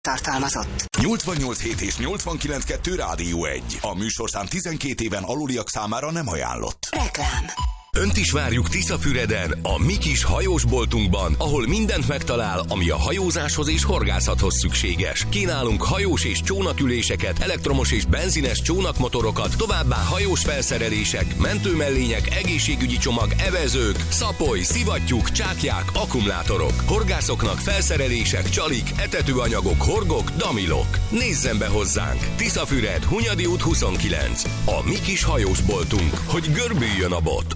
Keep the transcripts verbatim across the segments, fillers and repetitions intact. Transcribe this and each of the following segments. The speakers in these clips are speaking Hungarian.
tartalmazott. nyolcvannyolc hét és nyolcvankilenc kettő Rádió egy. A műsorszám tizenkét éven aluliak számára nem ajánlott. Reklám. Önt is várjuk Tiszafüreden, a mi kis hajósboltunkban, ahol mindent megtalál, ami a hajózáshoz és horgászathoz szükséges. Kínálunk hajós és csónaküléseket, elektromos és benzines csónakmotorokat, továbbá hajós felszerelések, mentőmellények, egészségügyi csomag, evezők, szapoly, szivattyúk, csákják, akkumulátorok, horgászoknak felszerelések, csalik, etetőanyagok, horgok, damilok. Nézzen be hozzánk! Tiszafüred, Hunyadi út huszonkilenc. A mi kis hajósboltunk, hogy görbüljön a bot.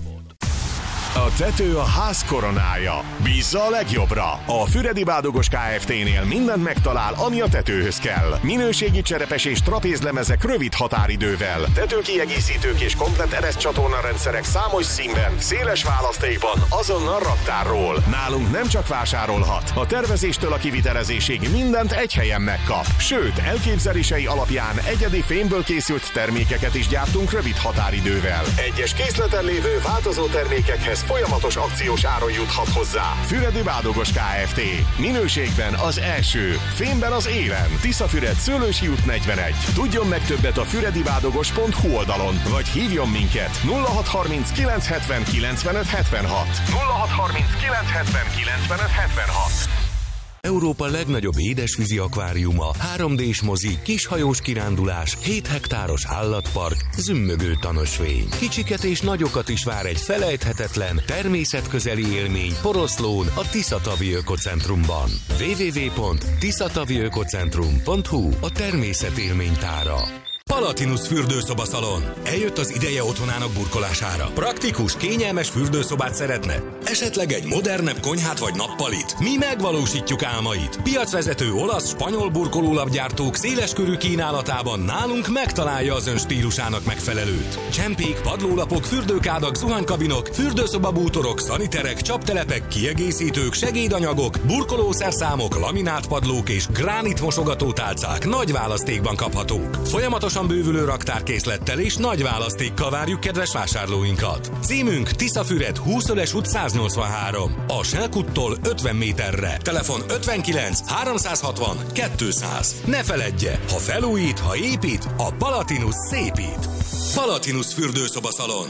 A tető a ház koronája. Bízza a legjobbra. A Füredi Bádogos Kft-nél mindent megtalál, ami a tetőhöz kell. Minőségi cserepes és trapézlemezek rövid határidővel. Tetőkiegészítők és komplett ereszcsatorna rendszerek számos színben, széles választékban, azonnal raktárról. Nálunk nem csak vásárolhat. A tervezéstől a kivitelezésig mindent egy helyen megkap. Sőt, elképzelései alapján egyedi fémből készült termékeket is gyártunk rövid határidővel. Egyes készleten lévő változó termékekhez folyamatos akciós áron juthat hozzá. Füredi Bádogos Kft. Minőségben az első, fémben az élen. Tiszafüred, Szőlősi út negyvenegy. Tudjon meg többet a füredibádogos pont hu oldalon, vagy hívjon minket nulla hat harminc kilenc hetven kilencvenöt hetvenhat. nulla hat harminc kilenc hetven kilencvenöt hetvenhat. Európa legnagyobb édesvízi akváriuma, három dés mozi, kishajós kirándulás, hét hektáros állatpark, zümmögő tanösvény. Kicsiket és nagyokat is vár egy felejthetetlen, természetközeli élmény Poroszlón, a Tiszatavi Ökocentrumban. double-u double-u double-u pont tiszatavi ökocentrum pont hu a természet élménytára. Palatinus fürdőszobaszalon. Eljött az ideje otthonának burkolására. Praktikus, kényelmes fürdőszobát szeretne? Esetleg egy modernebb konyhát vagy nappalit? Mi megvalósítjuk álmait. Piacvezető olasz, spanyol burkolólapgyártók széleskörű kínálatában nálunk megtalálja az ön stílusának megfelelőt. Csempék, padlólapok, fürdőkádak, zuhanykabinok, fürdőszobabútorok, szaniterek, csaptelepek, kiegészítők, segédanyagok, burkolószerszámok, laminátpadlók és gránit mosogatótálcák nagy választékban kaphatók. Folyamatos bővülő raktárkészlettel és nagy választékkal várjuk kedves vásárlóinkat. Címünk Tiszafüred, húsz út száznyolcvanhárom. A Selkuttól ötven méterre. Telefon ötvenkilenc háromszázhatvan kétszáz. Ne feledje, ha felújít, ha épít, a Palatinus szépít. Palatinus fürdőszobaszalon.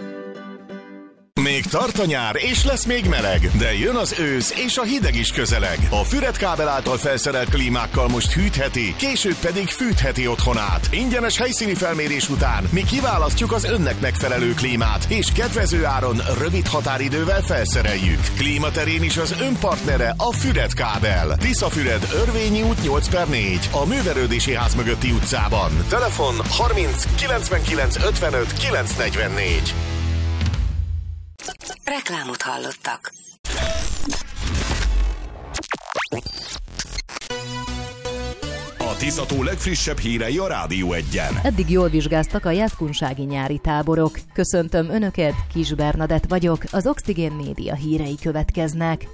Még tart a nyár, és lesz még meleg, de jön az ősz, és a hideg is közeleg. A Füred kábel által felszerelt klímákkal most hűtheti, később pedig fűtheti otthonát. Ingyenes helyszíni felmérés után mi kiválasztjuk az önnek megfelelő klímát, és kedvező áron rövid határidővel felszereljük. Klímaterén is az ön partnere a Füred kábel. Tiszafüred, Örvényi út nyolc per négy, a Művelődési Ház mögötti utcában. Telefon harminc kilencvenkilenc ötvenöt kilencszáznegyvennégy. Reklámot hallottak. A Tiszató legfrissebb hírei a Rádió egyen. Eddig jól vizsgáztak a jászkunsági nyári táborok. Köszöntöm Önöket, Kis Bernadett vagyok, az Oxigén Média hírei következnek.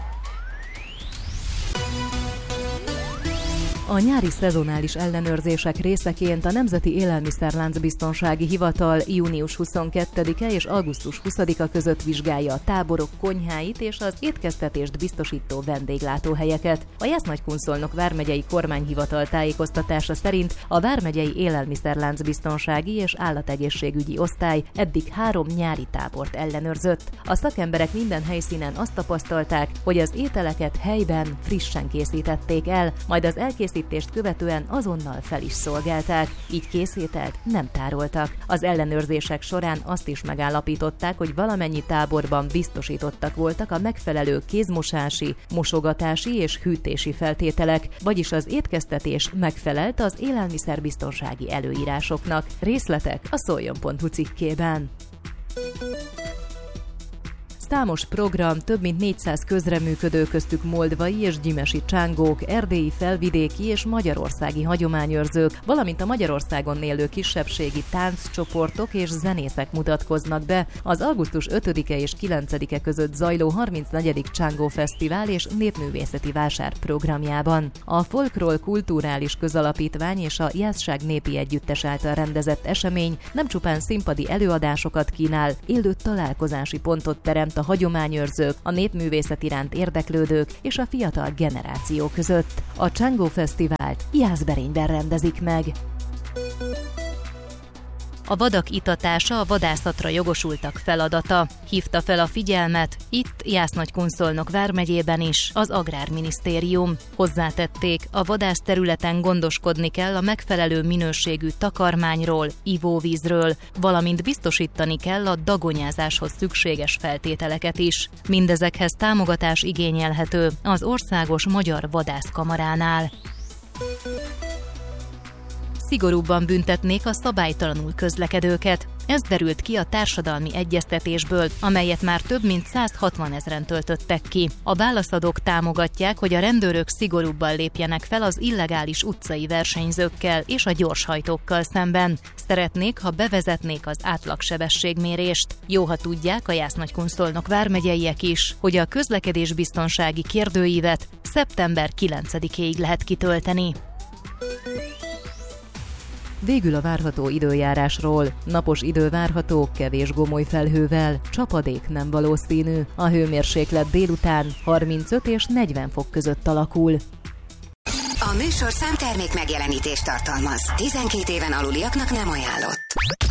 A nyári szezonális ellenőrzések részeként a Nemzeti Élelmiszerláncbiztonsági Hivatal június huszonkettedike és augusztus huszadika között vizsgálja a táborok konyháit és az étkeztetést biztosító vendéglátóhelyeket. A Jász-Nagykunszolnok vármegyei kormányhivatal tájékoztatása szerint a vármegyei Élelmiszerláncbiztonsági és Állategészségügyi Osztály eddig három nyári tábort ellenőrzött. A szakemberek minden helyszínen azt tapasztalták, hogy az ételeket helyben frissen készítették el, majd az elkészített követően azonnal fel is szolgálták, így készételt nem tároltak. Az ellenőrzések során azt is megállapították, hogy valamennyi táborban biztosítottak voltak a megfelelő kézmosási, mosogatási és hűtési feltételek, vagyis az étkeztetés megfelelt az élelmiszerbiztonsági előírásoknak. Részletek a szoljon pont hu cikkében. Számos program, több mint négyszáz közreműködő, köztük moldvai és gyimesi csángók, erdélyi, felvidéki és magyarországi hagyományőrzők, valamint a Magyarországon élő kisebbségi tánccsoportok és zenészek mutatkoznak be az augusztus ötödike és kilencedike között zajló harmincnegyedik Csángó Fesztivál és Népművészeti Vásár programjában. A Folkról Kulturális Közalapítvány és a Jászság Népi Együttes által rendezett esemény nem csupán színpadi előadásokat kínál, élő találkozási pontot teremt a hagyományőrzők, a népművészet iránt érdeklődők és a fiatal generáció között. A Csángó Fesztivált Jászberényben rendezik meg. A vadak itatása a vadászatra jogosultak feladata. Hívta fel a figyelmet itt Jász-Nagykunszolnok vármegyében is az Agrárminisztérium. Hozzátették, a vadászterületen gondoskodni kell a megfelelő minőségű takarmányról, ivóvízről, valamint biztosítani kell a dagonyázáshoz szükséges feltételeket is. Mindezekhez támogatás igényelhető az Országos Magyar Vadászkamaránál. Szigorúbban büntetnék a szabálytalanul közlekedőket. Ez derült ki a társadalmi egyeztetésből, amelyet már több mint száz hatvan ezren töltöttek ki. A válaszadók támogatják, hogy a rendőrök szigorúbban lépjenek fel az illegális utcai versenyzőkkel és a gyorshajtókkal szemben. Szeretnék, ha bevezetnék az átlagsebességmérést. Jó, ha tudják a Jász-Nagykunszolnok vármegyeiek is, hogy a közlekedésbiztonsági kérdőívet szeptember kilencedikéig lehet kitölteni. Végül a várható időjárásról. Napos idő várható, kevés gomoly felhővel, csapadék nem valószínű. A hőmérséklet délután harmincöt és negyven fok között alakul. A műsorszám termék megjelenítést tartalmaz. tizenkét éven aluliaknak nem ajánlott.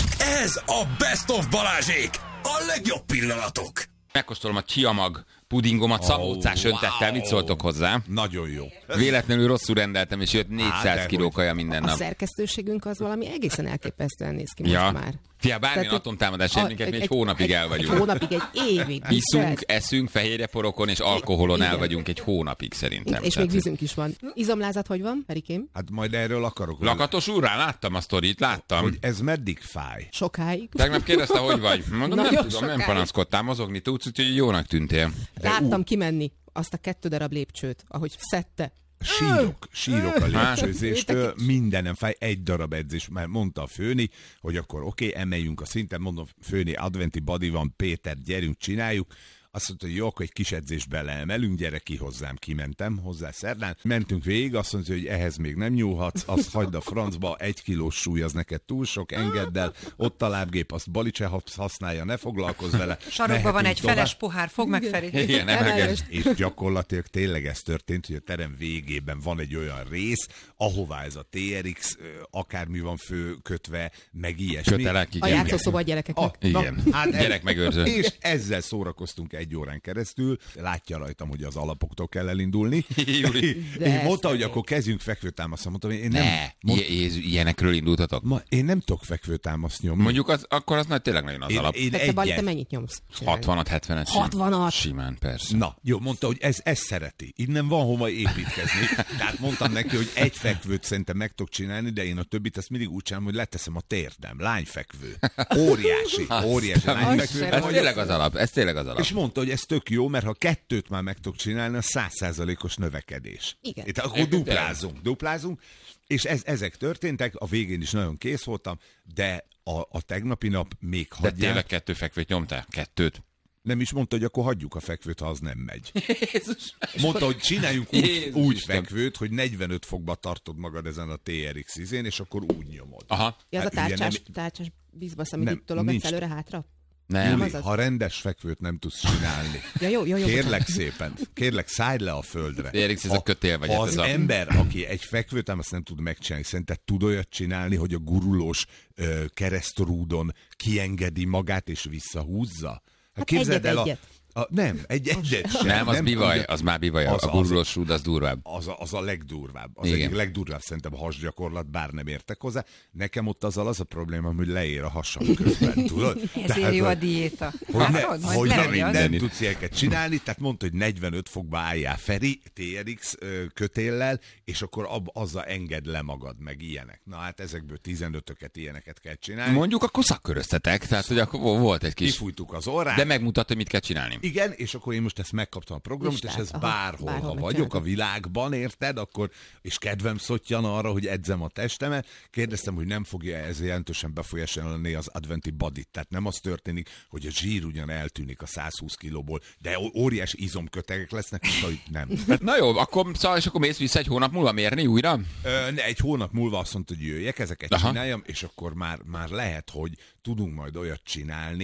Ez a Best of Balázsék! A legjobb pillanatok! Megkóstolom a csiamag pudingomat, Szabó Oh, utcás öntettel, wow. mit szóltok hozzá? Nagyon jó. Véletlenül rosszul rendeltem, és jött négyszáz kiló kaja minden A nap. szerkesztőségünk az valami egészen elképesztően néz ki Ja. most már. Fia, bármilyen Tehát, atomtámadás a- jön minket, mi egy, egy- hónapig egy- el vagyunk. Egy hónapig, egy évig. Iszunk, Viccelsz? eszünk, fehérjeporokon és alkoholon el Igen. vagyunk egy hónapig szerintem. És Tehát, még vízünk is van. Izomlázat hogy van, Perikém? Hát majd erről akarok. Lakatos úrrá, láttam a sztorit, láttam. Hogy ez meddig fáj? Sokáig. Tegnap kérdezte, hogy vagy. Mondom, nem Nagyon tudom, nem sokáig. panaszkodtál, mozogni tudsz, úgyhogy jónak tűntél. Láttam kimenni azt a kettő darab lépcsőt, ahogy szedte. Sírok, sírok a lépcsőzéstől, Hát. mindenem fáj, egy darab edzés, mert mondta a főni, hogy akkor oké, okay, emeljünk a szinten, mondom, főni, adventi badi van, Péter, gyerünk, csináljuk. Azt mondta, hogy jó, akkor egy kis edzést beleemelünk, gyere ki hozzám, kimentem hozzá szerdán. Mentünk végig, azt mondta, hogy ehhez még nem nyúlhatsz, azt hagyd a francba, egy kilós súly, az neked túl sok, engedd el, ott a lábgép, azt Balice használja, ne foglalkozz vele. Sarokban van egy Mehetünk feles tovább. pohár, fog meg Feri. Igen, emelges. És gyakorlatilag tényleg ez történt, hogy a terem végében van egy olyan rész, ahová ez a té er iksz, ö, akármi van főkötve, meg ilyesmi. Kötelek, A igen. játszószoba a gyerekeknek. A- Igen. hát ez- Gyerekmegőrző. És ezzel szórakoztunk egy órán keresztül. Látja rajtam, hogy az alapoktól kell elindulni. Júli. De Én ez mondta, hogy szegény. akkor kezdjünk fekvőtámasztani. Mondtam, hogy én nem, Ne, mond, i- Jézus, ilyenekről indultatok. ma, én nem tudok fekvőtámaszt nyomni. Mondjuk az, akkor az nagy tényleg nagyon az én, alap. én Te, te, Bali, te egyen. mennyit nyomsz? Csinálni. hatvanat, hetvenet. hatvanat? Simán, persze. Na, jó, mondta, hogy ez, ez szereti. Innen van hova építkezni. Tehát mondtam neki, hogy egy fekvőt szerintem meg tudok csinálni, de én a többit ezt mindig úgy csinálom, hogy leteszem a térdem. Lányfekvő. Óriási, óriási lányfekvő. Ez tényleg az alap, ez tényleg az alap. És mondta, hogy ez tök jó, mert ha kettőt már meg tudok csinálni, a száz százalékos növekedés. Igen. Itt akkor Igen. duplázunk, duplázunk, és ez, ezek történtek, a végén is nagyon kész voltam, de a, a tegnapi nap még De hagyják. tényleg kettő fekvőt nyomtál? Kettőt? Nem is mondta, hogy akkor hagyjuk a fekvőt, ha az nem megy. Jézus. Mondta, hogy csináljunk úgy, Jézus úgy Isten. fekvőt, hogy negyvenöt fokba tartod magad ezen a té er iksz izén, és akkor úgy nyomod. Aha. Ja, az a Hát ugye tárcsás, nem- tárcsás bizbasz, amit Nem, itt tologatsz nincs. előre-hátra? Nem. Júli, azaz. ha rendes fekvőt nem tudsz csinálni, Ja, jó, jó, jó. kérlek bocsánat. szépen, kérlek, szállj le a földre. té er iksz, ez a Ha- kötél vagy, ha hát az ez a- ember, aki egy fekvőt ám azt nem tud megcsinálni, szerinted tud olyat csinálni, hogy a gurulós ö, keresztrúdon kiengedi magát és visszahúzza? Hát egyet-egyet. A, nem, egy egyet sem. Nem, az bivaj, az már bivaj, Az- a az- gurulós rúd, az durvább. Az a, az a legdurvább. Az Igen. egyik legdurvább szerintem a hasgyakorlat, bár nem értek hozzá. Nekem ott azzal az a probléma, hogy leér a hasam közben, tudod? Ezért jó a diéta. Hogy, ne, Látod? Majd hogy nem, lemegy az. nem tudsz ilyeneket csinálni, tehát mondta, hogy negyvenöt fokba álljál Feri, té er iksz ö, kötéllel, és akkor ab, azzal engedd le magad, meg ilyenek. Na hát ezekből tizenötöket ilyeneket kell csinálni. Mondjuk akkor szakköröztetek, tehát hogy akkor volt egy kis... Kifújtuk az orrát. De megmutatta, hogy mit kell csinálni. Igen, és akkor én most ezt megkaptam a programot, Listát, és ez aha, bárhol, bárhol ha megcsináltam. vagyok a világban, érted, akkor, és kedvem szottyan arra, hogy edzem a testemet, kérdeztem, hogy nem fogja ez jelentősen befolyásolni az adventi badit. Tehát nem az történik, hogy a zsír ugyan eltűnik a száz húsz kilóból, de ó- óriási izomkötegek lesznek, mint hogy nem. Na jó, akkor, szóval, és akkor mész vissza egy hónap múlva mérni újra? Ö, ne, egy hónap múlva azt mondta, hogy jöjjek, ezeket Aha. csináljam, és akkor már, már lehet, hogy tudunk majd olyat csinálni,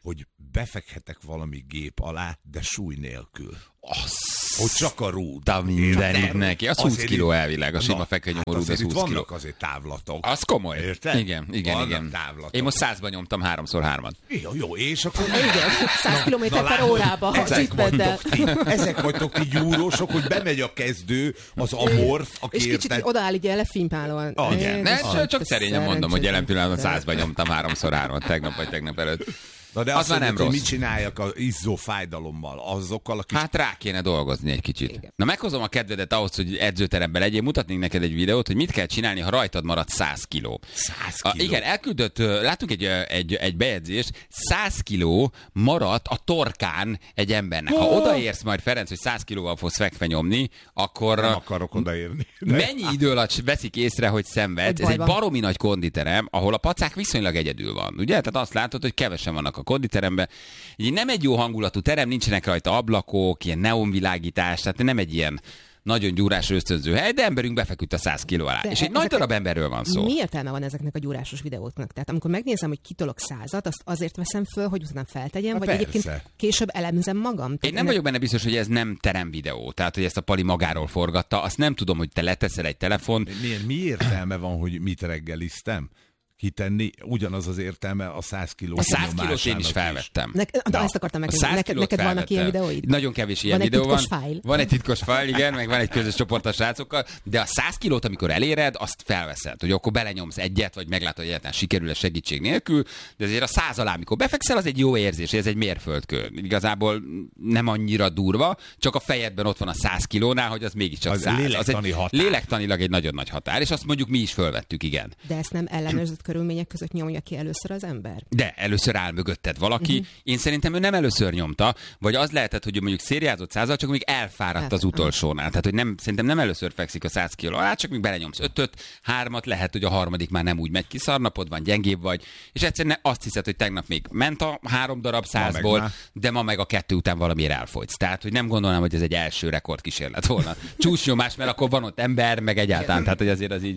hogy befekhetek valami gép alá, de súly nélkül. Azt, hogy csak a rúd. De mindenit neki. Az húsz kiló elvileg, a sima fekvenyomó rúd, az húsz kiló. Vannak azért távlatok. Az komoly. Érted? Igen, igen, vannak igen. Távlatok. Én most százban nyomtam háromszor hármat. Jó, jó, és akkor... Igen, száz kilométer per órába. Ezek vagytok, ti, ezek vagytok ti gyúrósok, hogy bemegy a kezdő, az amorf, aki és kicsit érted... odaáll így lefimpálóan. Ah, igen. Ne, Ah, csak szerényen mondom, hogy jelen pillanatban százban nyomtam háromszor hármat, tegnap vagy tegnap előtt. Na de az azt már nem mondod, hogy rossz. mit csináljak az izzó fájdalommal, azokkal a kis... Hát rá kéne dolgozni egy kicsit. Igen. Na meghozom a kedvedet ahhoz, hogy edzőteremben legyél, mutatnék neked egy videót, hogy mit kell csinálni, ha rajtad marad száz kiló. száz A, kiló. igen, elküldött, ö, látunk egy, ö, egy, egy bejegyzést, száz kiló maradt a torkán egy embernek. Ha odaérsz majd, Ferenc, hogy száz kilóval fogsz fekve nyomni, akkor Nem akarok odaérni. De... mennyi idő alatt veszik észre, hogy szenvedsz? Ez Baj egy van. baromi nagy konditerem, ahol a pacák viszonylag egyedül van. Ugye? Tehát azt látod, hogy kevesen vannak a konditeremben. Így nem egy jó hangulatú terem, nincsenek rajta ablakok, ilyen neonvilágítás, tehát nem egy ilyen nagyon gyúrás ösztönző hely, de emberünk befeküdt a száz kiló alá. De És egy nagy ezek- darab emberről van szó. Mi értelme van ezeknek a gyúrásos videóknak? Tehát amikor megnézem, hogy kitolok százat, azt azért veszem föl, hogy utána feltegyem, Na vagy persze. egyébként később elemzem magam. Tehát Én nem ennek- vagyok benne biztos, hogy ez nem terem videó, tehát hogy ezt a Pali magáról forgatta. Azt nem tudom, hogy te leteszel egy telefon. Milyen, mi értelme van, hogy mit reggeliztem? Kitenni, ugyanaz az értelme a száz kiló A száz kilót én is felvettem. Ne, de Na, ezt akartam a megkérdezni. száz Neked, kilót neked vannak ilyen felvettem. videóid? Nagyon kevés ilyen Van egy videó van. titkos fájl? Van egy titkos fájl, igen, meg van egy közös csoport a srácokkal, de a száz kilót, amikor eléred, azt felveszed, hogy akkor belenyomsz egyet, vagy meglátod, hogy egyáltalán sikerül-e segítség nélkül, de azért a száz alá, amikor befekszel, az egy jó érzés, ez egy mérföldkő. Igazából nem annyira durva, csak a fejedben ott van a száz kilónál, hogy az mégiscsak Az száz. lélektani egy határ. lélektanilag egy nagyon nagy határ, és azt mondjuk mi is fölvettük, igen. De ezt nem ellenőrzött körülmények között nyomja ki először az ember? De először áll mögötted valaki. Uh-huh. Én szerintem ő nem először nyomta, vagy az lehetett, hogy ő mondjuk szériázott százal, csak még elfáradt az utolsónál. Tehát, hogy nem, szerintem nem először fekszik a száz kiló alá, csak még belenyomsz ötöt, hármat, lehet, hogy a harmadik már nem úgy megy ki, szarnapod van, gyengébb vagy, és egyszerűen azt hiszed, hogy tegnap még ment a három darab százból, már. de ma meg a kettő után valamiért elfogysz. Tehát, hogy nem gondolnám, hogy ez egy első rekordkísérlet volna. Csúcsnyomás, mert akkor van ott ember, meg egyáltalán, tehát, hogy azért az így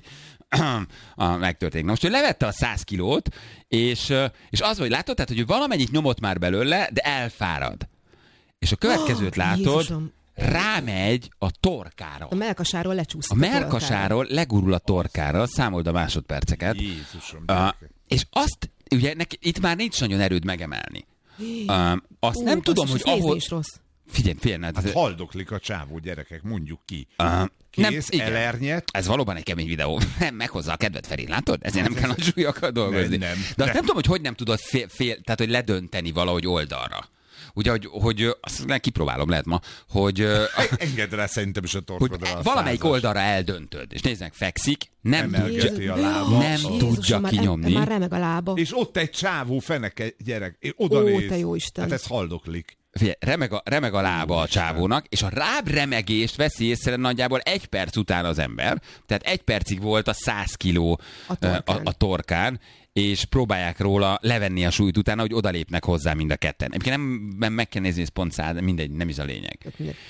megtörténik. Na most ő levette a száz kilót, és, és az, hogy látod, tehát, hogy ő valamennyit nyomott már belőle, de elfárad. És a következőt Oh, látod, Jézusom. rámegy a torkára. A melkasáról lecsúszik. A melkasáról legurul a torkára, számold a másodperceket. Jézusom, Uh, gyerekek. és azt, ugye neki, itt már nincs nagyon erőd megemelni. Um, azt Ú, nem tudom, basszus, hogy nézni ahol... is rossz. Figyelj, figyelj, Hát hát, haldoklik a csávó, gyerekek, mondjuk ki. uh, Kész, igen. elernyet. Ez valóban egy kemény videó. Nem, meghozza a kedvet, Feri, látod? Ezért nem kell nagy súlyokkal dolgozni. Nem, nem, De azt nem. nem tudom, hogy hogy nem tudod fél, fél, tehát, hogy ledönteni valahogy oldalra. Ugye, hogy, hogy azt nem kipróbálom, lehet ma, hogy, ö, Engedd rá szerintem is a hogy torkodra a valamelyik százas. oldalra eldöntöd. És nézd meg, fekszik, nem Emelgeti tudja, a lába. nem Jézusom, tudja már, kinyomni. Már remeg a lába. És ott egy csávó feneke, gyerek, én oda Ó, néz. te jó Isten. Hát ez haldoklik. Figyelj, remeg a, remeg a lába a csávónak, és a ráb remegést veszi észre nagyjából egy perc után az ember. Tehát egy percig volt a száz kiló A ö, torkán. a, a torkán, és próbálják róla levenni a súlyt utána, hogy odalépnek hozzá mind a ketten. Egyébként nem, nem meg kell nézni, hogy pont száz, de mindegy, nem is a lényeg.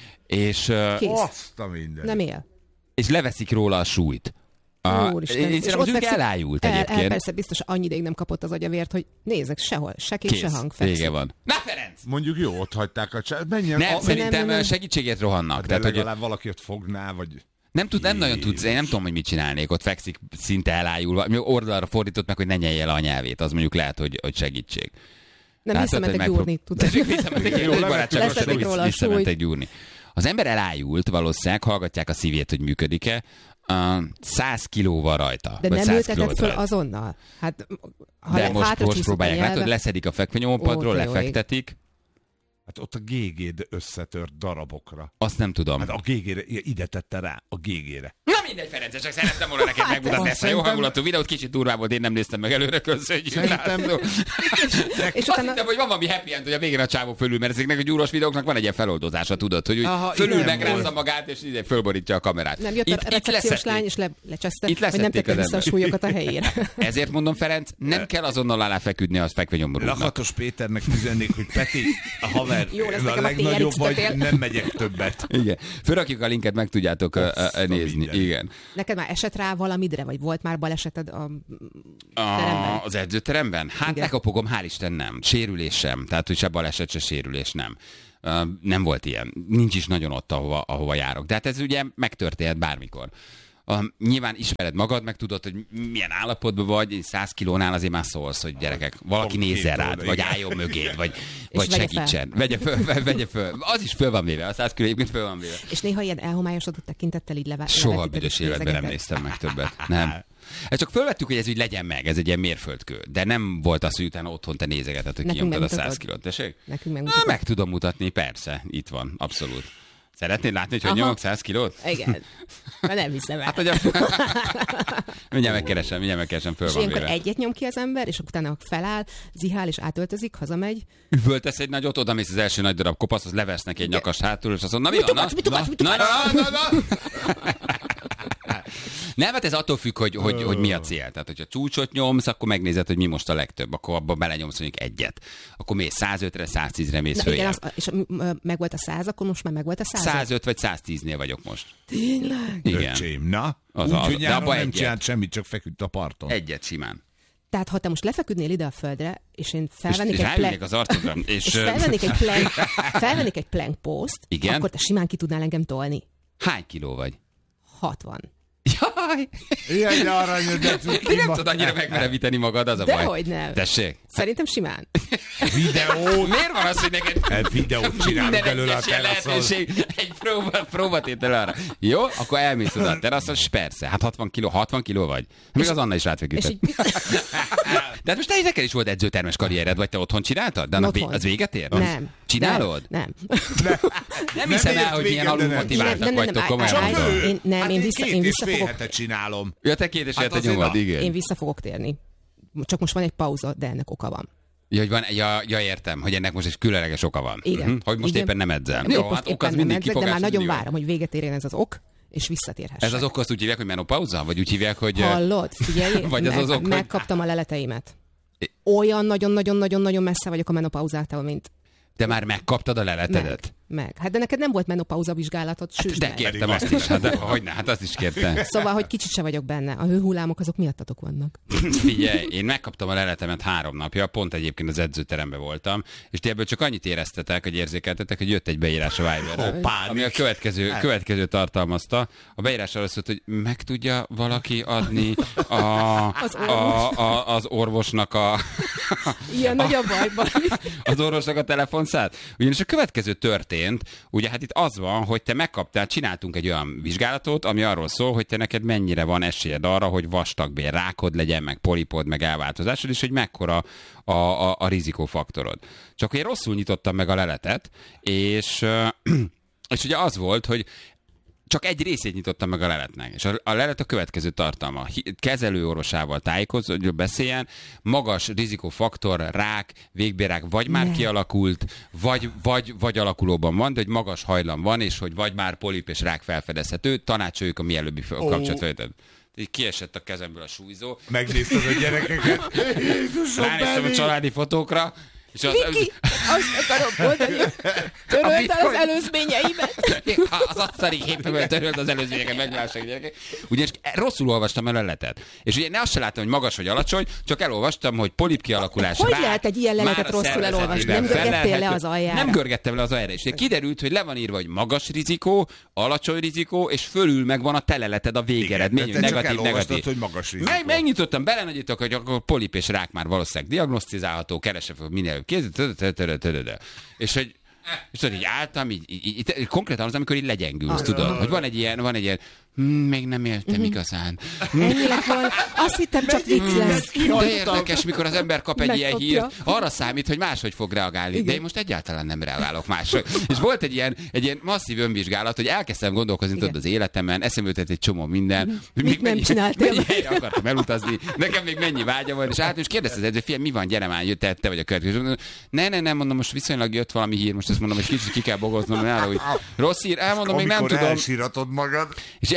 És, ö, Kész. Azt a minden. Nem él. és leveszik róla a súlyt. A, Úristen. én És szerintem ott az ők fekszik- elájult el, egyébként. El, persze, biztos annyi ideig nem kapott az agyavért, hogy nézzek, sehol, se kés, se hang. fekszik. Vége van. Na Ferenc! Mondjuk jó, ott hagyták a csávó. Menjen. Nem, a... szerintem nem, nem. segítségért rohannak. De Tehát, hogy legalább valaki ott fogná, vagy... nem, tud, nem nagyon tudsz, én nem tudom, hogy mit csinálnék, ott fekszik szinte elájulva. Oldalra fordított meg, hogy ne nyelje el a nyelvét, az mondjuk lehet, hogy, hogy segítség. Nem Látod, visszamentek hogy megprób- gyúrni, tudod. Visszamentek, Jó, egy levettük barátságos a súlyt. róla a visszamentek súlyt. gyúrni. Az ember elájult valószínűleg, hallgatják a szívét, hogy működik-e. Uh, száz kiló van rajta. De vagy nem száz ültetett kilót föl rajta. azonnal. Hát, ha De le- most, hátra most csúszott a próbálják, nyelve- látod, leszedik a fekvenyomópadról, Ó, te jó ég. lefektetik. Hát ott a gégéd összetört darabokra. Azt nem tudom. Hát a gégére, ide tette rá, a gégére. Na mindegy, Ferenc, csak szerettem volna neked megmutatni ezt a jó szerintem- hangulatú videót, kicsit durvá volt, én nem néztem meg előre, köszönjük. Szerintem- László. És Azt utána hittem, hogy van valami happy end, hogy a végén a csávó fölül, mert ezeknek a gyúros videóknak van egy ilyen feloldozása, tudod, hogy úgy Aha, fölül igen, megrázza volt. magát, és így fölborítja a kamerát. nem jött Itt- a itt recepciós leszették. lány, és le, lecseszte, Itt vagy nem leszették tette az vissza a ember. súlyokat a helyére. Ezért mondom, Ferenc, nem kell azonnal alá feküdni az fekvenyomorúdnak. Lakatos Péternek üzennék, hogy Peti, a haver mert Jó lesz a nekem a legnagyobb té er vagy, iksz-tetél. nem megyek többet. Igen. Fölrakjuk a linket, meg tudjátok uh, uh, nézni. minden. Igen. Neked már esett rá valamidre, vagy volt már baleseted a teremben? A, az edzőteremben? Hát Igen. lekapogom, hál' Isten nem. Sérülés sem. Tehát, hogy se baleset, se sérülés nem. Uh, nem volt ilyen. Nincs is nagyon ott, ahova, ahova járok. De hát ez ugye megtörténhet bármikor. Uh, nyilván ismered magad, meg tudod, hogy milyen állapotban vagy, száz kilónál azért már szólsz, hogy gyerekek, valaki nézzen rád, vagy álljon mögéd, vagy, vagy vegye segítsen. Vegye föl, vegye föl. Az is föl van véve, a száz kiló egyébként föl van véve. És néha ilyen elhomályosodott tekintettel így leve- Soha levetited büdös a életben nem nézegeket? néztem meg többet. Nem. Ez csak fölvettük, hogy ez úgy legyen meg, ez egy ilyen mérföldkő. De nem volt az, hogy utána otthon te nézegeted, hogy Nekünk kinyomtad a megmutatod? száz kilót. Tessék? Nekünk Na, megmutatod? meg tudom mutatni, persze. Itt van, abszolút. Szeretnéd látni, hogy hogy Aha. nyomok száz kilót? Igen. Már nem hiszem el. Hát, hogy a... mindjárt megkeresem, mindjárt megkeresem, föl és van ilyenkor véve. egyet nyom ki az ember, és utána feláll, zihál, és átöltözik, hazamegy. Üvöltesz egy nagyot, oda mész az első nagy darab kopasz, az levesz neki egy nyakas hátul, és azt mondja, na mi van? Na, mit ugatsz, mit na, ugatsz? na, na, na, na. Nem, hát ez attól függ, hogy, hogy, hogy mi a cél. Tehát, hogyha csúcsot nyomsz, akkor megnézed, hogy mi most a legtöbb. Akkor abba belenyomsz mondjuk egyet. Akkor mész százötre, száztízre mész Na, igen, följebb. az, és meg volt a száz, akkor most már meg volt a száz. százöt vagy száztíznél vagyok most. Tényleg? Igen. Öcsém, na? Az Úgy, az- hogy de nyáron abba nem egyet. csinált semmit, csak feküdt a parton. Egyet simán. Tehát ha te most lefeküdnél ide a földre, és én felvennék és egy ráülnék plank, az arcodra. És, és felvennék egy plank, felvennék egy plank post, Igen? akkor te simán ki tudnál engem tolni. hány kiló vagy? hatvan. Jaj! Ilyen de aranyod, de Ti nem tudod annyira megmerevíteni magad, az a baj. Dehogy nem. Tessék? Szerintem simán. videó. Miért van az, hogy neked Hát videót csinálunk minden belőle a egyes ilyen teraszon. lehetőség, egy próba, próbatétel arra. Jó, akkor elmész oda a teraszon, és persze, hát hatvan kiló, hatvan kiló vagy. Még az Anna is És rátfeküdött. így De hát most te neked is volt edzőtermes karriered, vagy te otthon csináltad? De annak Otthon. vé- az véget ér? nem. Csinálod? Nem. Nem, Nem hiszem el, ért hogy milyen véget, de nem. alulmotiváltak Nem, nem, nem, vagytok, nem, komolyan állj, Csak mondom. ő. Én- nem, hát én vissza- két én és vissza fél fogok- hete csinálom. Ja, te két és Hát fél te azért nyomod, na. igen. Én vissza fogok térni. Csak most van egy pauza, de ennek oka van. Ja, hogy van, ja, ja, értem, hogy ennek most egy különleges oka van. Igen. Mhm, hogy most Igen. éppen nem edzel. Épp Jó, most hát ok éppen az nem mindig edzek, de kifogás. már nagyon mindig van. várom, hogy véget érjen ez az ok, és visszatérhessek. Ez az ok azt úgy hívják, hogy menopauza? Vagy úgy hívják, hogy... Hallod? Figyelj, Vagy az meg, az ok, hogy- megkaptam a leleteimet. Olyan nagyon-nagyon-nagyon-nagyon messze vagyok a menopauzától, mint Te már megkaptad a leletedet? meg. Meg. Hát de neked nem volt menopauza vizsgálatot, süsd De meg. kértem azt is, hát de, hogy ne, hát azt is kértem. Szóval, hogy kicsit se vagyok benne. A hőhullámok azok miattatok vannak. Figyelj, én megkaptam a leletemet három napja, pont egyébként az edzőteremben voltam, és ti ebből csak annyit éreztetek, hogy érzékeltetek, hogy jött egy beírás a Viberre, ami a következő, következő tartalmazta. A beírás arra szólt, hogy meg tudja valaki adni a, Az a, a, az orvosnak a... Ilyen nagy a bajban. az orvosnak a telefonszát. Ugyanis a következő történt, ugye hát itt az van, hogy te megkaptál, csináltunk egy olyan vizsgálatot, ami arról szól, hogy te neked mennyire van esélyed arra, hogy vastagbél rákod legyen, meg polipod, meg elváltozásod, és hogy mekkora a, a, a rizikófaktorod. Csak én rosszul nyitottam meg a leletet, és, és ugye az volt, hogy csak egy részét nyitottam meg a leletnek. És a, a lelet a következő tartalma. Hi- Kezelőorvosával tájékozó, hogy beszéljen, magas rizikófaktor, rák, végbélrák vagy már Ne. kialakult, vagy, vagy, vagy alakulóban van, de hogy magas hajlam van, és hogy vagy már polip és rák felfedezhető, tanácsoljuk a mielőbbi fel- Ó. kapcsolatfelvételt. Így kiesett a kezemből a súlyzó. Megnézted a gyerekeket. Jézusom, Ránéztem a Benni! családi fotókra, és az, Viki, azt akarom mondani, hogy töröld el az bitcoin- előzményeimet. az asztali képből töröld az előzményeket, meglássák gyerekek. Ugyanis rosszul olvastam a leletet. És ugye ne azt se láttam, hogy magas vagy alacsony, csak elolvastam, hogy polip kialakulás. Hogy rák, lehet egy ilyen leletet már a rosszul elolvasni? szervezetében Nem görgettél le felelhető- az aljára? Nem görgettem le az aljára. És kiderült, hogy le van írva, hogy magas rizikó, alacsony rizikó, és fölül megvan a teleleted, a végeredmény, Igen, de te csak negatív, elolvastad, negatív. hogy magas rizikó. Meg, megnyitottam, belenagyítok, hogy akkor polip és rák már valószínűleg diagnosztizálható, keresem fel minél előbb kézzel, és hogy és tudod, így álltam, így, így, így, így, konkrétan az, amikor így legyengülsz, tudod, hogy van egy ilyen, van egy ilyen, hm, még nem éltem igazán. Ennyi lett volna. Azt hittem, csak vicc lesz. De érdekes, mikor az ember kap egy ilyen Megkapja. hírt, arra számít, hogy máshogy fog reagálni. De én most egyáltalán nem reagálok máshogy. És volt egy ilyen, egy ilyen masszív önvizsgálat, hogy elkezdtem gondolkozni tudod, az életemen, eszembe jutott egy csomó minden. Hogy Mit nem csináltél Mennyi meg? helyre akartam elutazni, nekem még mennyi vágya volt, és át és kérdezte az edző, fiam, mi van, gyere már, jött, te, te vagy a következő. Mondom, Ne, ne, nem, mondom, most viszonylag jött valami hír, most ezt mondom, hogy kicsit ki kell bogoznom, mert arra, hogy rossz hír, elmondom, még nem Amikor tudom. elsíratod magad. És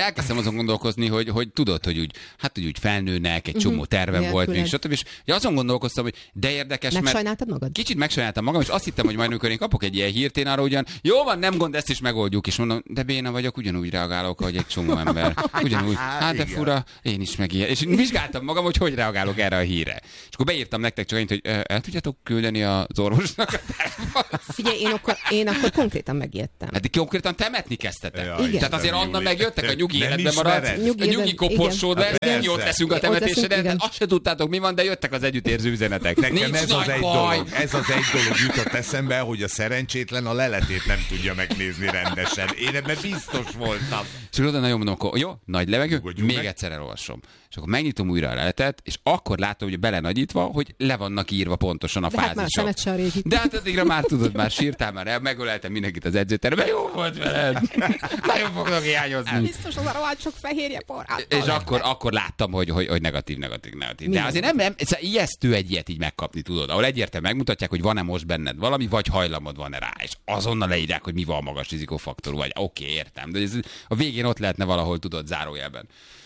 elkezdtem azon gondolkozni, hogy, hogy tudod, hogy úgy, hát hogy úgy felnőnek, egy csomó tervem volt még, stb. És azon gondolkoztam, hogy de érdekes, mert megsajnáltad magad? Kicsit megsajnáltam magam, és azt hittem, hogy majd amikor én kapok egy ilyen hírt, én arra ugyan, jó van, nem gond, ezt is megoldjuk, és mondom, de béna vagyok, ugyanúgy reagálok, ahogy egy csomó ember. Ugyanúgy, hát de fura, én is meg ilyen. És vizsgáltam magam, hogy hogy reagálok erre a hírre. És akkor beírtam nektek csak annyit, hogy el tudjátok küldeni az orvosnak. Figyelj, én akkor, én akkor konkrétan megijedtem. Hát konkrétan temetni kezdtetek. Ja, igen. Tehát azért onnan megjöttek, a nyugi Nem életbe maradt, ismered. a Nyugi nyugi élet- koporsód igen. lesz, Hát mi ott persze. leszünk a Ott leszünk, temetéseden, igen. azt se tudtátok mi van, de jöttek az együttérző üzenetek. Nekem Nincs ez az nagy egy baj. dolog, ez az egy dolog jutott eszembe, hogy a szerencsétlen a leletét nem tudja megnézni rendesen. Én ebben biztos voltam. És akkor oda nagyon mondom, akkor jó, nagy levegő, Nyugodjunk még meg. egyszer elolvasom. És akkor megnyitom újra a leletet, és akkor látom, hogy belenagyítva, hogy le vannak írva pontosan a De hát már a fázisok. szemed se a régi. De hát addigra már tudod, már sírtál, már el, megöleltem mindenkit az edzőteremben, jó volt veled. Nagyon fognak hiányozni. Biztos az a rohadt sok fehérje por. És akkor, akkor láttam, hogy, hogy, hogy negatív, negatív, negatív. De Minden. azért nem, nem ez ijesztő egy ilyet így megkapni, tudod. Ahol egyértelműen megmutatják, hogy van-e most benned valami, vagy hajlamod van-e rá. És azonnal leírják, hogy mi van a magas rizikófaktor, vagy oké, okay, értem. De ez a végén ott lehetne valahol, tudod, zárójelben.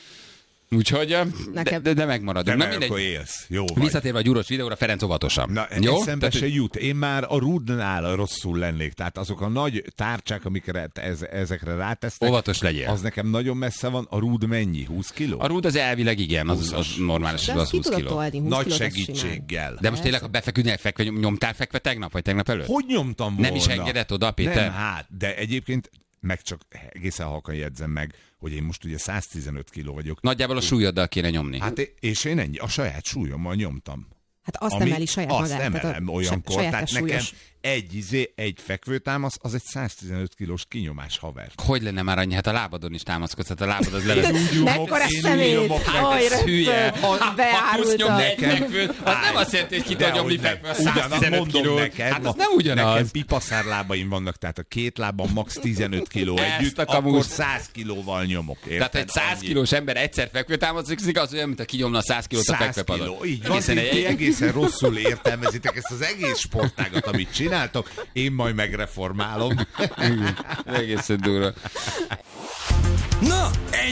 Úgyhogy, de, Nekem- de, de megmaradunk. De Na mert akkor mindegy. élsz. Jó vagy. Visszatérve a gyúros videóra, Ferenc óvatosan. Na, jó? eszembe Tehát, se jut. Én már a rudnál rosszul lennék. Tehát azok a nagy tárcsák, amikre ez, ezekre rátesztek, Óvatos legyél. az nekem nagyon messze van. A rúd mennyi? húsz kiló? a rúd az elvileg igen, az, az normális, De az azt ki húsz tudod kiló. tolni, húsz Nagy kilót, az simán. segítséggel. De most tényleg, ha befeküdnél, fekve, nyomtál fekve tegnap, vagy tegnap előtt? Hogy nyomtam volna? Nem is engedett oda, Péter? Nem, hát, de egyébként meg csak egészen halkan jegyzem meg, hogy én most ugye száztizenöt kiló vagyok. Nagyjából a súlyoddal kéne nyomni. Hát é- és én ennyi, a saját súlyommal nyomtam. Hát azt Ami- emeli saját azt magát. tehát a emelem olyankor, saját tehát nekem súlyos. egy izé, egy fekvőtámasz, az egy száztizenöt kilós kinyomás haver. Hogy lenne már annyi? Hát a lábadon is támaszkodsz, hát a lábad az le lesz. Mekkora én szemét! úgy nyomok meg, Aj, ez hülye. rögtön! Ha plusz Beárultam. nyomni egy fekvőt, az nem azt jelenti, hogy ki tud De nyomni hogy nem. fekvő a Ugyanaz száztizenöt mondom kilót. neked, Hát az ma- nem ugyanaz. Nekem pipaszárlábaim vannak, tehát a két lábam max tizenöt kiló Ezt együtt, a kamus. akkor száz kilóval nyomok. Érted? Tehát egy száz Annyi. kilós ember egyszer fekvő támaszkodik, az olyan, mint a kinyomna a száz kilót a száz fekvepadon. kiló. Így van, Egészen ti egy- egészen rosszul értelmezitek ezt az egész sportágat, amit csináltok. Én majd megreformálom. Egészen durva. Na, ennyi